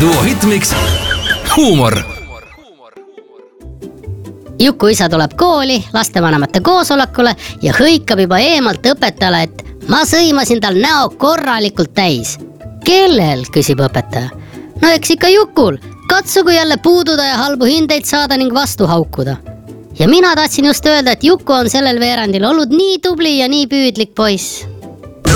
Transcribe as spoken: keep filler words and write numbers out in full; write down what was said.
duo Hitmix huumor. Juku isa tuleb kooli lastevanemate koosolekule ja hõikab juba eemalt õpetajale, et ma sõimasin tal näo korralikult täis. Kellel, küsib õpetaja. No eks ikka Jukul, katsugu jälle puududa ja halbu hindeid saada ning vastu haukuda. Ja mina tahtsin just öelda, et Juku on sellel veerandil olnud nii tubli ja nii püüdlik poiss.